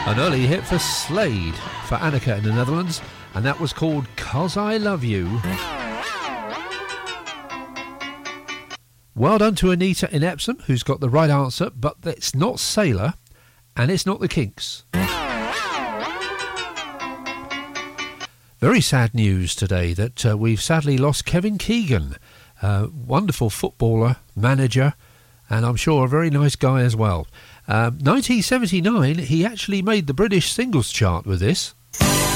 An early hit for Slade, for Anneke in the Netherlands, and that was called 'Cause I Love You. Well done to Anita in Epsom, who's got the right answer, but it's not Sailor, and it's not the Kinks. Very sad news today that we've sadly lost Kevin Keegan, wonderful footballer, manager, and I'm sure a very nice guy as well. 1979, he actually made the British singles chart with this.